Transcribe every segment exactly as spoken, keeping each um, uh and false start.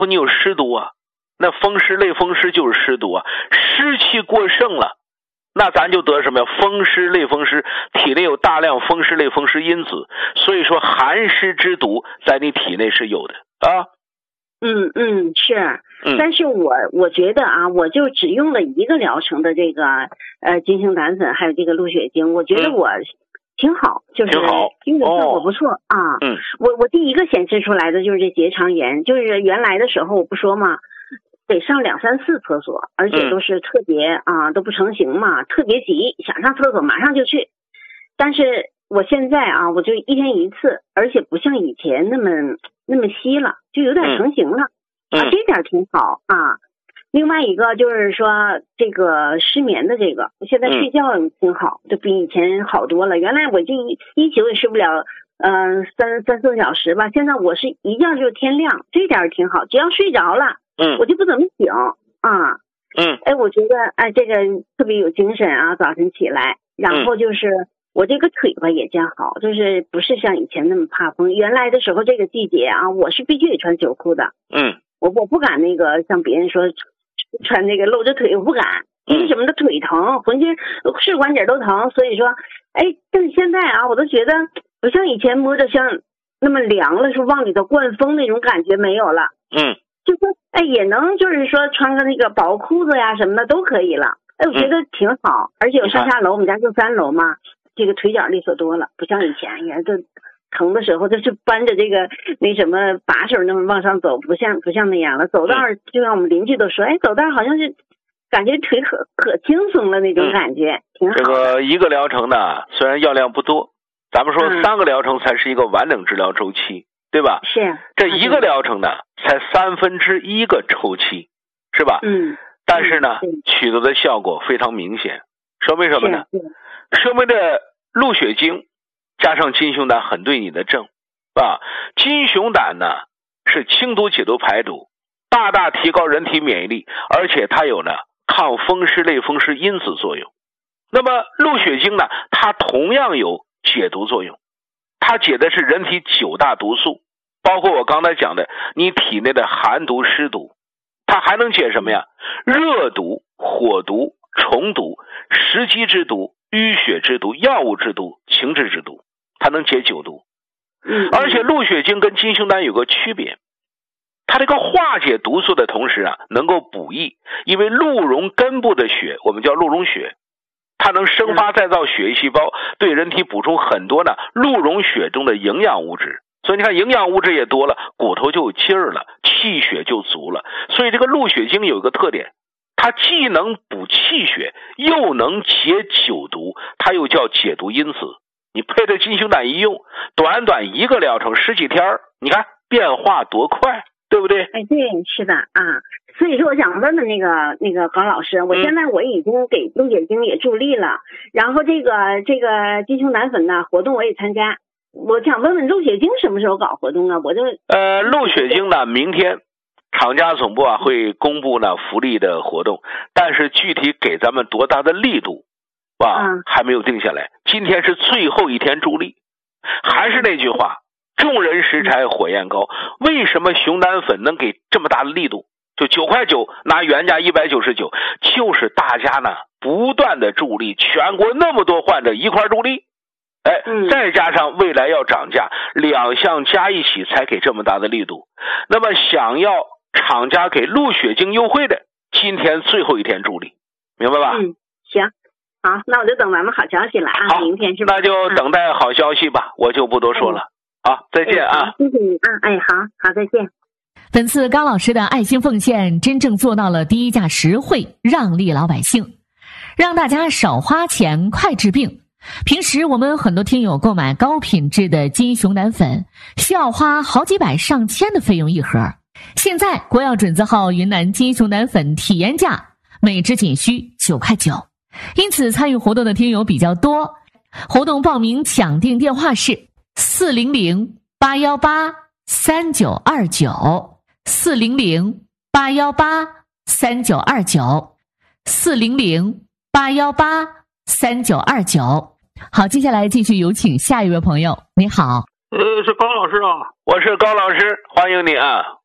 不你有湿毒啊，那风湿类风湿就是湿毒啊，湿气过盛了，那咱就得什么呀？风湿类风湿，体内有大量风湿类风湿因子，所以说寒湿之毒在你体内是有的啊。 嗯嗯是， 嗯但是我我觉得啊，我就只用了一个疗程的这个呃金星胆粉，还有这个鹿血精，我觉得我挺好，嗯、就是用的效果不错、哦、啊。 嗯， 我我第一个显示出来的就是这结肠炎，就是原来的时候我不说嘛，得上两三次厕所，而且都是特别、嗯、啊都不成形嘛，特别急，想上厕所马上就去。但是我现在啊，我就一天一次，而且不像以前那么那么稀了，就有点成型了、嗯、啊，这点挺好啊。另外一个就是说这个失眠的这个，我现在睡觉挺好，就比以前好多了。原来我这一一宿也睡不了，嗯、呃，三三四个小时吧。现在我是一觉就是天亮，这点挺好。只要睡着了， 嗯， 我就不怎么醒啊。 嗯， 哎，我觉得哎，这个特别有精神啊，早晨起来，然后就是。嗯我这个腿吧也加好，就是不是像以前那么怕风。原来的时候这个季节啊，我是必须得穿秋裤的。 嗯， 我我不敢那个像别人说穿那个露着腿，我不敢，因为什么的腿疼，浑身是关节都疼。所以说，哎，但是现在啊，我都觉得不像以前摸着像那么凉了，说往里头灌风那种感觉没有了。 嗯， 就说哎也能就是说穿个那个薄裤子呀什么的都可以了。哎，我觉得挺好，而且有上下楼，我们家住三楼嘛。这个腿脚利索多了，不像以前呀，这疼的时候就是搬着这个那什么把手那么往上走，不像不像那样了。走道就让我们邻居都说，哎，走道好像是感觉腿可可轻松了那种感觉，嗯、挺好。 这个一个疗程呢，虽然药量不多，咱们说三个疗程才是一个完整治疗周期，嗯、对吧？ 是。 这一个疗程呢，才三分之一个周期，是吧？ 嗯。 但是呢， 嗯、 取得的效果非常明显，说明什么呢？说明这鹿血精加上金熊胆很对你的症啊。金熊胆呢是清毒解毒排毒，大大提高人体免疫力，而且它有呢抗风湿类风湿因子作用。那么鹿血精呢，它同样有解毒作用，它解的是人体九大毒素，包括我刚才讲的你体内的寒毒湿毒，它还能解什么呀？热毒、火毒、虫毒、食积之毒、淤血之毒、药物之毒、情志之毒，它能解九毒。 嗯， 而且鹿血精跟金熊胆有个区别，它这个化解毒素的同时啊，能够补益，因为鹿茸根部的血，我们叫鹿茸血，它能生发再造血液细胞，对人体补充很多呢鹿茸血中的营养物质。所以你看营养物质也多了，骨头就有劲儿了，气血就足了。所以这个鹿血精有一个特点，它既能补气血，又能解九毒，它又叫解毒因子。你配着金熊胆一用，短短一个疗程十几天，你看变化多快，对不对？ 哎，对，是的啊。所以说我想问问那个那个高老师，我现在我已经给鹿血精也助力了，嗯、然后这个这个金熊胆粉呢活动我也参加。我想问问鹿血精什么时候搞活动啊？我就呃，鹿血精呢，明天厂家总部啊会公布呢福利的活动，但是具体给咱们多大的力度啊、嗯、还没有定下来。今天是最后一天助力，还是那句话，众人拾柴火焰高。为什么熊胆粉能给这么大的力度？就九块九拿原价一百九十九，就是大家呢不断的助力，全国那么多患者一块助力。哎，再加上未来要涨价，两项加一起才给这么大的力度。那么想要厂家给鹿血精优惠的，今天最后一天助力，明白吧？ 嗯，行，好，那我就等咱们好消息了啊。 好， 明天是吧？ 那就等待好消息吧，嗯、我就不多说了。嗯、好，再见啊！ 谢谢你啊，哎，好好，再见。 本次高老师的爱心奉献，真正做到了低价实惠，让利老百姓，让大家少花钱，快治病。平时我们很多听友购买高品质的金熊胆粉，需要花好几百上千的费用一盒。现在国药准字号云南金熊胆粉体验价每支仅需九块九，因此参与活动的听友比较多。活动报名抢订电话是四零零八一八三九二九，四零零八一八三九二九，四零零八一八三九二九。好，接下来继续有请下一位朋友。你好。 呃，是高老师啊。 我是高老师，欢迎你啊。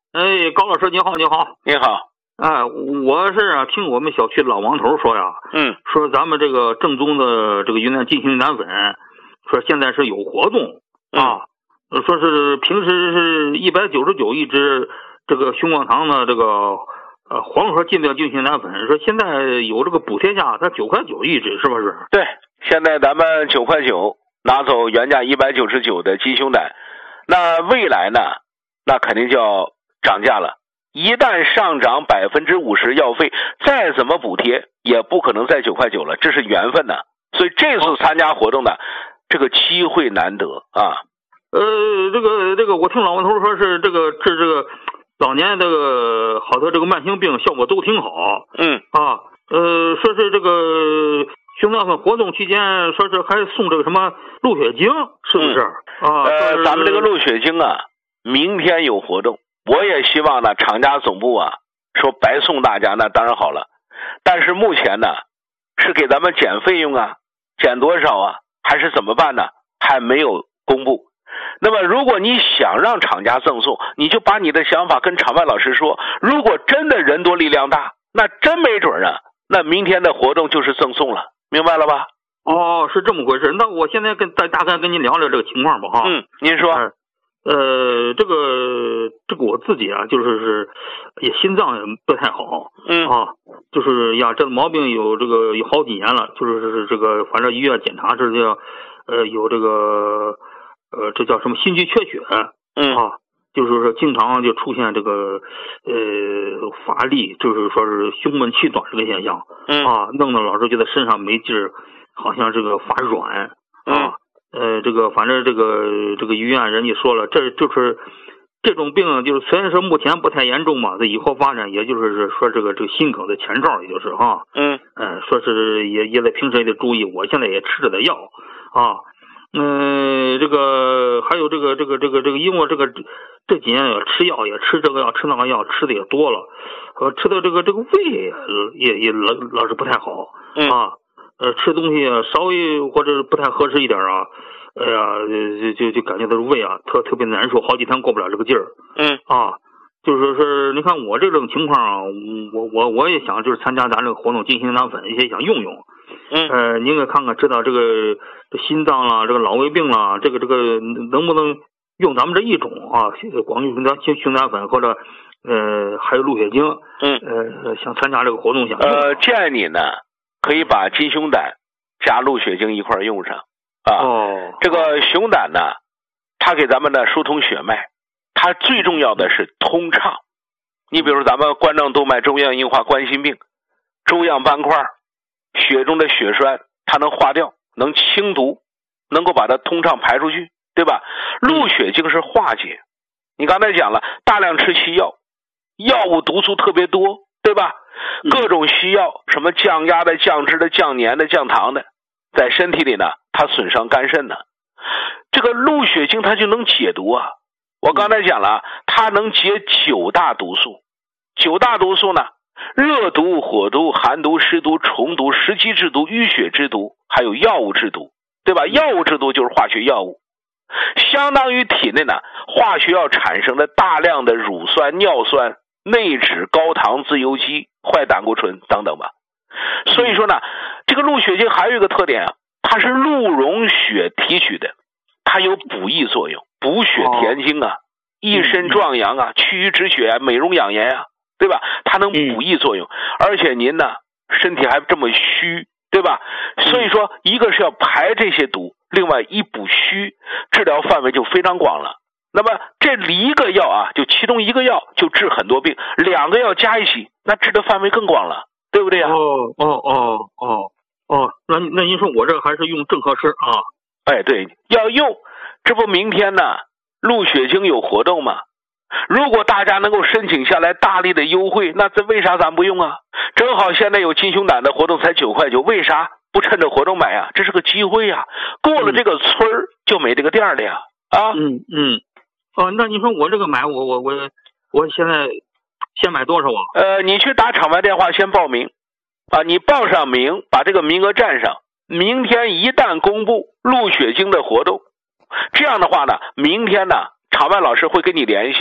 哎，高老师你好，你好， 你好。 哎，我是啊，听我们小区老王头说呀， 嗯， 说咱们这个正宗的这个云南金星云南粉，说现在是有活动啊，嗯、说是平时是一百九十九一支，这个熊广堂的这个呃黄河金标金星云南粉，说现在有这个补贴价，才九块九一支，是不是？ 对，现在咱们九块九拿走原价一百九十九的金胸胆，那未来呢，那肯定就要涨价了。一旦上涨百分之五十药费，再怎么补贴也不可能在九块九了，这是缘分呐。所以这次参加活动呢，这个机会难得啊。 呃，这个这个，我听老王头说是这个治这个老年这个好多这个慢性病效果都挺好。 嗯啊，呃，说是这个熊大粉活动期间，说是还送这个什么鹿血精，是不是？ 嗯、 啊， 呃，咱们这个鹿血精啊，明天有活动。我也希望呢，厂家总部啊说白送大家，那当然好了。但是目前呢，是给咱们减费用啊，减多少啊，还是怎么办呢？还没有公布。那么如果你想让厂家赠送，你就把你的想法跟场外老师说。如果真的人多力量大，那真没准啊，那明天的活动就是赠送了，明白了吧？ 哦，是这么回事。那我现在跟大大概跟您聊聊这个情况吧，哈。 嗯，您说。 哎呃，这个这个我自己啊，就是是也心脏也不太好， 嗯啊，就是呀，这毛病有这个有好几年了，就是是这个反正医院检查是叫呃有这个呃这叫什么心肌缺血， 嗯啊，就是说经常就出现这个呃乏力，就是说是胸闷气短这个现象， 嗯啊，弄得老是觉得身上没劲儿，好像这个发软，啊。 嗯呃，这个反正这个这个医院人家说了，这就是这种病，就是虽然说目前不太严重嘛，这以后发展也就是说这个这个心梗的前兆，也就是哈， 嗯， 呃，说是也也得平时也得注意。我现在也吃着的药啊，嗯、呃，这个还有这个这个这个这个，因为这个这几年也吃药，也吃这个药吃那个药，吃的也多了，呃，吃的这个这个胃也也老老是不太好， 嗯啊。呃，吃东西啊，稍微或者不太合适一点啊，哎呀，就就就感觉到胃啊特特别难受，好几天过不了这个劲儿。 嗯啊，就是是，你看我这种情况啊，我我我也想就是参加咱这个活动进行拿粉，也想用用。 嗯， 呃，您给看看，知道这个心脏啦，这个老胃病啦，这个这个能不能用咱们这一种啊，广用咱熊熊胆粉或者呃还有鹿血精。 嗯， 呃，想参加这个活动想用。 呃，建议你呢。可以把金熊胆加鹿血精一块用上啊。 哦， 这个熊胆呢，它给咱们呢疏通血脉，它最重要的是通畅。你比如咱们冠状动脉粥样硬化冠心病、粥样斑块、血中的血栓，它能化掉，能清毒，能够把它通畅排出去，对吧？鹿血精是化解。你刚才讲了，大量吃西药，药物毒素特别多，对吧？各种西药，什么降压的、降脂的、降粘的、降糖的，在身体里呢，它损伤肝肾呢。这个鹿血精它就能解毒啊。我刚才讲了，它能解九大毒素。九大毒素呢，热毒、火毒、寒毒、湿毒、虫毒、食积制毒、淤血之毒，还有药物制毒，对吧？药物制毒就是化学药物，相当于体内呢化学药产生的大量的乳酸、尿酸、内酯、高糖、自由基、坏胆固醇等等吧。所以说呢，这个鹿血精还有一个特点啊，它是鹿茸血提取的，它有补益作用，补血填精啊，益肾壮阳啊，祛瘀止血啊，美容养颜啊，对吧？它能补益作用，而且您呢身体还这么虚，对吧？所以说一个是要排这些毒，另外一补虚，治疗范围就非常广了。那么这一个药啊，就其中一个药就治很多病，两个药加一起，那治的范围更广了，对不对啊？ 哦哦哦哦哦，那那您说我这还是用正合适啊？ 哎，对，要用，这不明天呢，鹿血精有活动吗？如果大家能够申请下来大力的优惠，那这为啥咱不用啊？正好现在有金熊胆的活动才九块九，为啥不趁着活动买啊？这是个机会呀、啊！过了这个村儿、嗯、就没这个店了呀！啊， 嗯嗯。哦，那你说我这个买，我我我我现在先买多少啊？ 呃，你去打场外电话先报名，啊，你报上名，把这个名额占上。明天一旦公布鹿血精的活动，这样的话呢，明天呢，场外老师会跟你联系，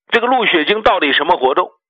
这个鹿血精到底什么活动？